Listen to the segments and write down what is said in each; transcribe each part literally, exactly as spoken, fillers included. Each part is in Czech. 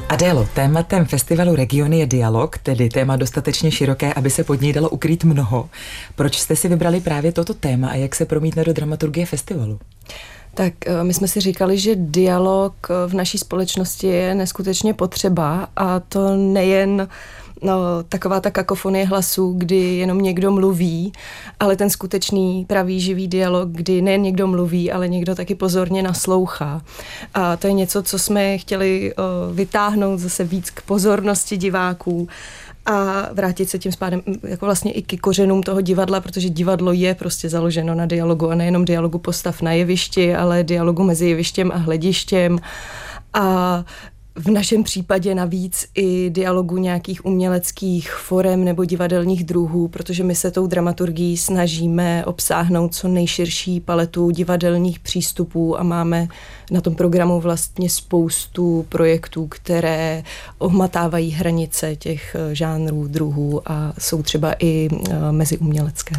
Adélo, tématem festivalu Regiony je dialog, tedy téma dostatečně široké, aby se pod něj dalo ukrýt mnoho. Proč jste si vybrali právě toto téma a jak se promítne do dramaturgie festivalu? Tak my jsme si říkali, že dialog v naší společnosti je neskutečně potřeba, a to nejen no, taková ta kakofonie hlasů, kdy jenom někdo mluví, ale ten skutečný pravý živý dialog, kdy nejen někdo mluví, ale někdo taky pozorně naslouchá. A to je něco, co jsme chtěli o, vytáhnout zase víc k pozornosti diváků a vrátit se tím spádem jako vlastně i k kořenům toho divadla, protože divadlo je prostě založeno na dialogu a nejenom dialogu postav na jevišti, ale dialogu mezi jevištěm a hledištěm. A v našem případě navíc i dialogu nějakých uměleckých forem nebo divadelních druhů, protože my se tou dramaturgií snažíme obsáhnout co nejširší paletu divadelních přístupů a máme na tom programu vlastně spoustu projektů, které ohmatávají hranice těch žánrů, druhů a jsou třeba i meziumělecké.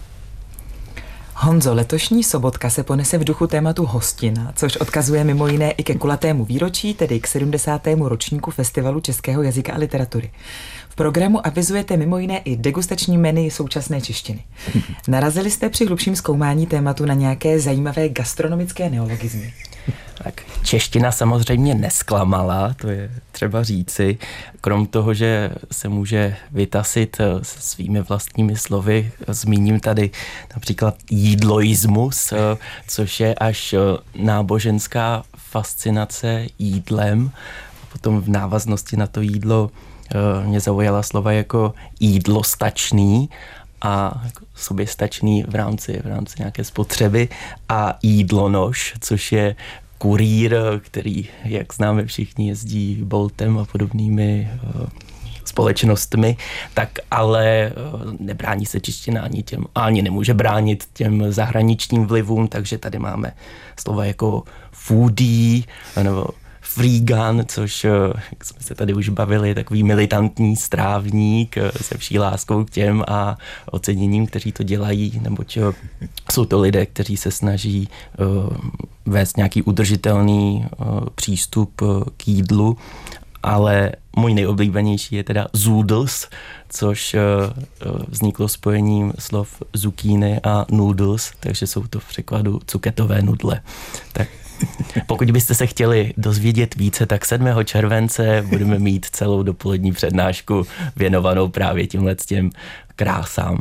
Honzo, letošní sobotka se ponese v duchu tématu hostina, což odkazuje mimo jiné i ke kulatému výročí, tedy k sedmdesátému ročníku Festivalu českého jazyka a literatury. V programu avizujete mimo jiné i degustační menu současné češtiny. Narazili jste při hlubším zkoumání tématu na nějaké zajímavé gastronomické neologismy? Tak čeština samozřejmě nesklamala, to je třeba říci. Krom toho, že se může vytasit se svými vlastními slovy, zmíním tady například jídloismus, což je až náboženská fascinace jídlem. Potom v návaznosti na to jídlo mě zaujala slova jako jídlostačný a soběstačný v rámci, v rámci nějaké spotřeby a jídlonož, což je kurýr, který, jak známe všichni, jezdí Boltem a podobnými uh, společnostmi, tak ale uh, nebrání se čeština ani těm, ani nemůže bránit těm zahraničním vlivům, takže tady máme slova jako foodie nebo freegan, což, jak jsme se tady už bavili, takový militantní strávník se vší láskou k těm a oceněním, kteří to dělají, neboť jsou to lidé, kteří se snaží uh, vést nějaký udržitelný uh, přístup uh, k jídlu, ale můj nejoblíbenější je teda zoodles, což uh, vzniklo spojením slov zucchini a noodles, takže jsou to v překladu cuketové nudle. Tak pokud byste se chtěli dozvědět více, tak sedmého července budeme mít celou dopolední přednášku věnovanou právě tímhle těm krásám.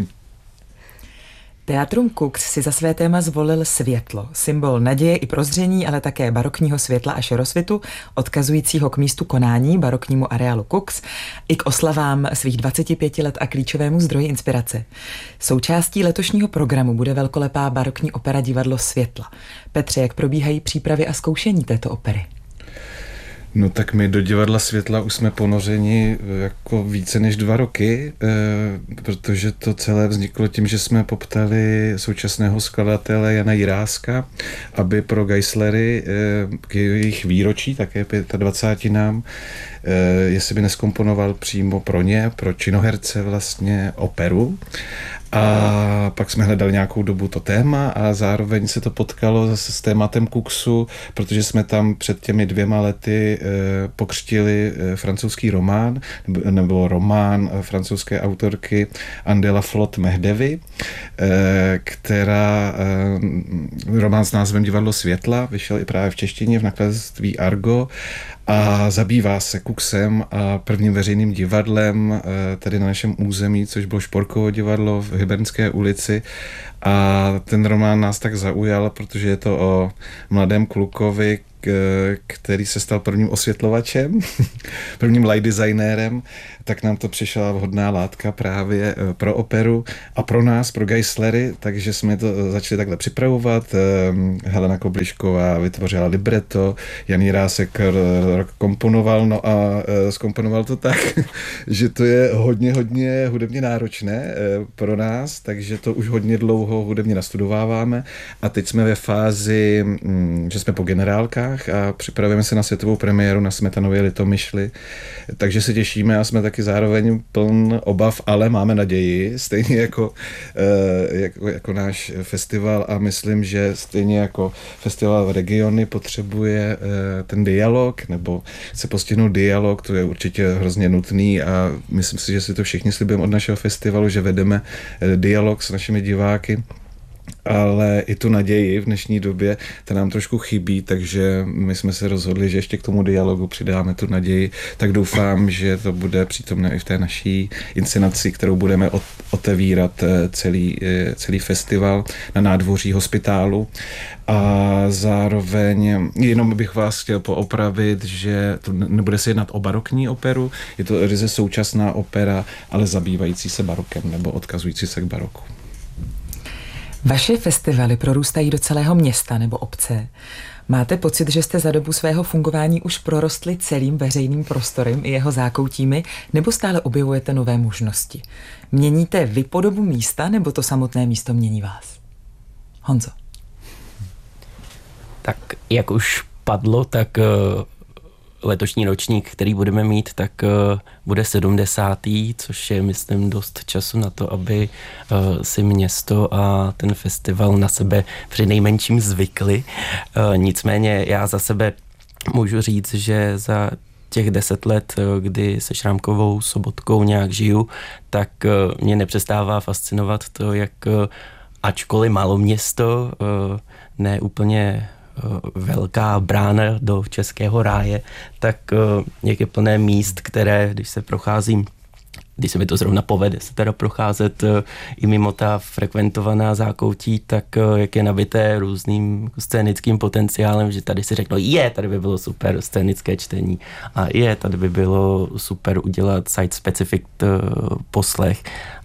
Teatrum Kux si za své téma zvolil světlo, symbol naděje i prozření, ale také barokního světla a šerosvitu, odkazujícího k místu konání, baroknímu areálu Kux, i k oslavám svých dvaceti pěti let a klíčovému zdroji inspirace. Součástí letošního programu bude velkolepá barokní opera Divadlo světla. Petře, jak probíhají přípravy a zkoušení této opery? No tak my do Divadla světla už jsme ponořeni jako více než dva roky, protože to celé vzniklo tím, že jsme poptali současného skladatele Jana Jiráska, aby pro Geislery k jejich výročí, také dvacátinám, jestli by neskomponoval přímo pro ně, pro činoherce vlastně operu. A pak jsme hledali nějakou dobu to téma a zároveň se to potkalo zase s tématem Kuxu, protože jsme tam před těmi dvěma lety e, pokřtili e, francouzský román, nebo, nebo román e, francouzské autorky Andela Flot Mehdevy, e, která e, román s názvem Divadlo světla vyšel i právě v češtině v nakladatelství Argo a zabývá se Kuxem a prvním veřejným divadlem tady na našem území, což bylo Šporkovo divadlo v Hybernské ulici. A ten román nás tak zaujal, protože je to o mladém klukovi, který se stal prvním osvětlovačem, prvním light designérem, tak nám to přišla vhodná látka právě pro operu a pro nás, pro Geislery, takže jsme to začali takhle připravovat. Helena Koblišková vytvořila libreto, Jan Jirásek komponoval, no a zkomponoval to tak, že to je hodně, hodně hudebně náročné pro nás, takže to už hodně dlouho hudebně nastudováváme a teď jsme ve fázi, že jsme po generálkách, Čechách a připravujeme se na světovou premiéru na Smetanově Litomyšli. Takže se těšíme a jsme taky zároveň pln obav, ale máme naději, stejně jako, jako, jako náš festival a myslím, že stejně jako festival Regiony potřebuje ten dialog, nebo chce postihnout dialog, to je určitě hrozně nutný a myslím si, že si to všichni slibujeme od našeho festivalu, že vedeme dialog s našimi diváky, ale i tu naději v dnešní době, ta nám trošku chybí, takže my jsme se rozhodli, že ještě k tomu dialogu přidáme tu naději, tak doufám, že to bude přítomné i v té naší inscenaci, kterou budeme otevírat celý, celý festival na nádvoří Hospitálu. A zároveň jenom bych vás chtěl poopravit, že to nebude se jednat o barokní operu, je to ryze současná opera, ale zabývající se barokem nebo odkazující se k baroku. Vaše festivaly prorůstají do celého města nebo obce. Máte pocit, že jste za dobu svého fungování už prorostli celým veřejným prostorem i jeho zákoutími, nebo stále objevujete nové možnosti? Měníte vy podobu místa, nebo to samotné místo mění vás? Honzo. Tak jak už padlo, tak letošní ročník, který budeme mít, tak bude sedmdesátý, což je, myslím, dost času na to, aby si město a ten festival na sebe přinejmenším zvykli. Nicméně já za sebe můžu říct, že za těch deset let, kdy se Šrámkovou Sobotkou nějak žiju, tak mě nepřestává fascinovat to, jak ačkoliv malo město, ne úplně velká brána do českého ráje, tak jak je plné míst, které, když se procházím, když se mi to zrovna povede se teda procházet i mimo ta frekventovaná zákoutí, tak jak je nabité různým scénickým potenciálem, že tady si řeknu, je, tady by bylo super scénické čtení a je, tady by bylo super udělat site-specific poslech.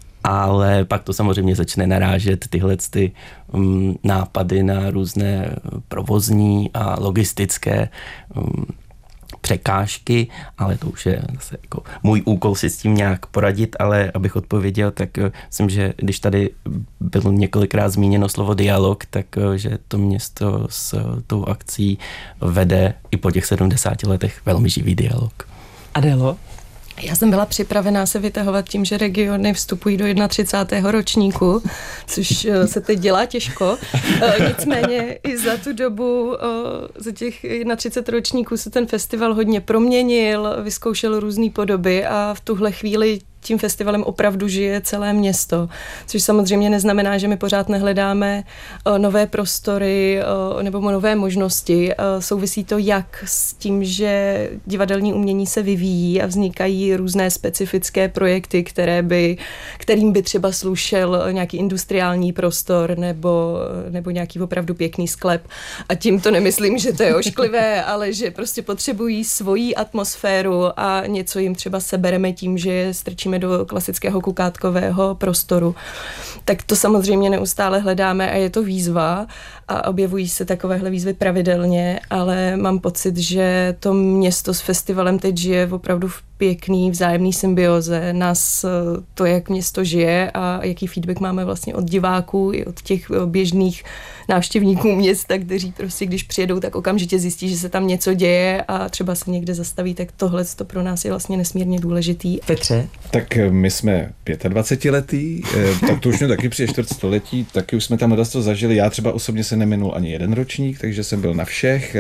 Ale pak to samozřejmě začne narážet tyhle ty um, nápady na různé provozní a logistické um, překážky, ale to už je zase jako můj úkol si s tím nějak poradit, ale abych odpověděl, tak uh, myslím, že když tady bylo několikrát zmíněno slovo dialog, tak uh, že to město s uh, tou akcí vede i po těch sedmdesáti letech velmi živý dialog. Adélo? Já jsem byla připravená se vytahovat tím, že regiony vstupují do třicátého prvního ročníku, což se teď dělá těžko. Nicméně i za tu dobu, za těch třicet jedna ročníků se ten festival hodně proměnil, vyzkoušel různé podoby a v tuhle chvíli tím festivalem opravdu žije celé město, což samozřejmě neznamená, že my pořád nehledáme nové prostory nebo nové možnosti. Souvisí to jak s tím, že divadelní umění se vyvíjí a vznikají různé specifické projekty, které by, kterým by třeba slušel nějaký industriální prostor nebo, nebo nějaký opravdu pěkný sklep. A tím to nemyslím, že to je ošklivé, ale že prostě potřebují svoji atmosféru a něco jim třeba sebereme tím, že je strčíme do klasického kukátkového prostoru. Tak to samozřejmě neustále hledáme a je to výzva a objevují se takovéhle výzvy pravidelně, ale mám pocit, že to město s festivalem teď žije opravdu v pěkný vzájemný symbioze. Nás to, jak město žije a jaký feedback máme vlastně od diváků i od těch běžných návštěvníků města, kteří prostě, když přijedou, tak okamžitě zjistí, že se tam něco děje a třeba se někde zastaví, tak tohle to pro nás je vlastně nesmírně důležitý. Petře? Tak my jsme dvacetiletí, tak to už mě taky přijde čtvrt století, taky už jsme tam dost zažili. Já třeba osobně se neminul ani jeden ročník, takže jsem byl na všech.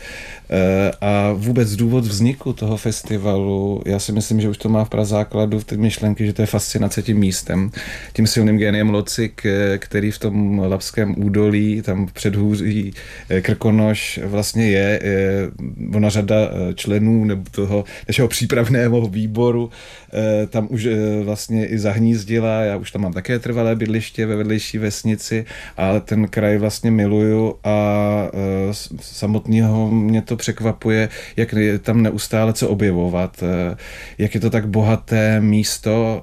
A vůbec důvod vzniku toho festivalu, já si myslím, že už to má v prazákladu v té myšlenky, že to je fascinace tím místem, tím silným géniem Locik, který v tom Labském údolí, tam v předhůří Krkonoš vlastně je, ona řada členů nebo toho našeho přípravného výboru tam už vlastně i zahnízdila, já už tam mám také trvalé bydliště ve vedlejší vesnici, ale ten kraj vlastně miluju a samotného mě to překvapuje, jak je tam neustále co objevovat, jak je to tak bohaté místo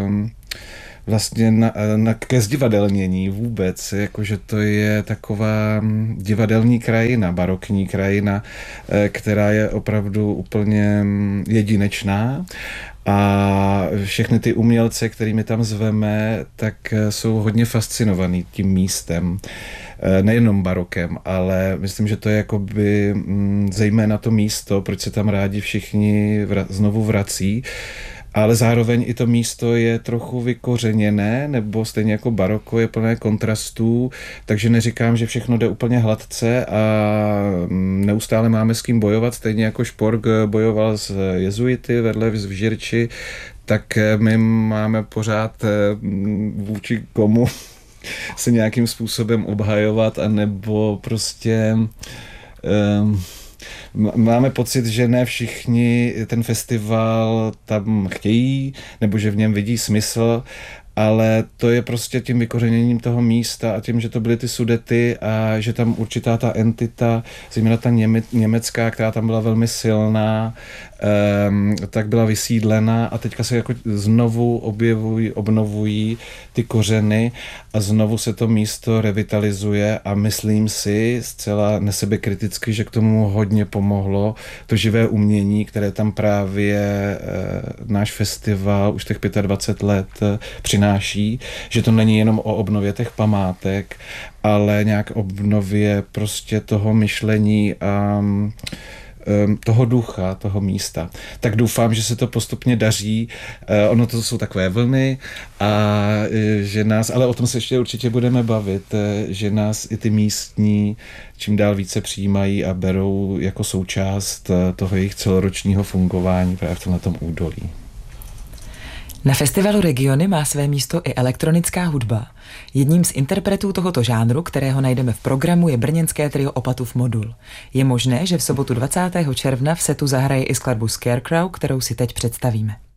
vlastně na, na, ke zdivadelnění vůbec, jakože to je taková divadelní krajina, barokní krajina, která je opravdu úplně jedinečná. A všechny ty umělce, kterými tam zveme, tak jsou hodně fascinovaný tím místem. nejenom barokem, ale myslím, že to je jakoby zejména to místo, proč se tam rádi všichni vra- znovu vrací. Ale zároveň i to místo je trochu vykořeněné, nebo stejně jako baroko je plné kontrastů, takže neříkám, že všechno jde úplně hladce a neustále máme s kým bojovat, stejně jako Špork bojoval s jezuity vedle v Žirči, tak my máme pořád vůči komu se nějakým způsobem obhajovat, anebo prostě... Um, Máme pocit, že ne všichni ten festival tam chtějí, nebo že v něm vidí smysl, ale to je prostě tím vykořeněním toho místa a tím, že to byly ty Sudety a že tam určitá ta entita, zejména ta něme, německá, která tam byla velmi silná, um, tak byla vysídlena a teďka se jako znovu objevují, obnovují ty kořeny a znovu se to místo revitalizuje a myslím si zcela nesebekriticky, že k tomu hodně pomohlo to živé umění, které tam právě uh, náš festival už těch dvacet pět let uh, přináší, že to není jenom o obnově těch památek, ale nějak obnově prostě toho myšlení a um, toho ducha, toho místa. Tak doufám, že se to postupně daří. Uh, ono to jsou takové vlny a uh, že nás, ale o tom se ještě určitě budeme bavit, uh, že nás i ty místní čím dál více přijímají a berou jako součást uh, toho jejich celoročního fungování právě v tomhletom údolí. Na festivalu Regiony má své místo i elektronická hudba. Jedním z interpretů tohoto žánru, kterého najdeme v programu, je brněnské trio Opatův modul. Je možné, že v sobotu dvacátého června v setu zahraje i skladbu Scarecrow, kterou si teď představíme.